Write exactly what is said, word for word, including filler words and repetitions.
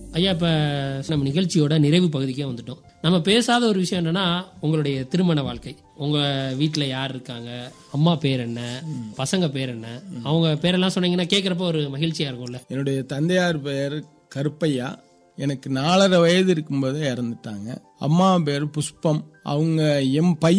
ஐயா, இப்ப நம்ம நிகழ்ச்சியோட நிறைவு பகுதிக்கே வந்துட்டோம். நம்ம பேசாத ஒரு விஷயம் என்னன்னா, உங்களுடைய திருமண வாழ்க்கை. உங்க வீட்டுல யார் இருக்காங்க, அம்மா பேர் என்ன, பசங்க பேர் என்ன, அவங்க பேரெல்லாம் சொன்னீங்கன்னா கேட்கறப்ப ஒரு மகிழ்ச்சியா இருக்கும்ல. என்னுடைய தந்தையார் பெயர் கருப்பையா. எனக்கு நாலரை வயது இருக்கும்போதே இறந்துட்டாங்க. அம்மா பேர் புஷ்பம். அவங்க எம் பையன்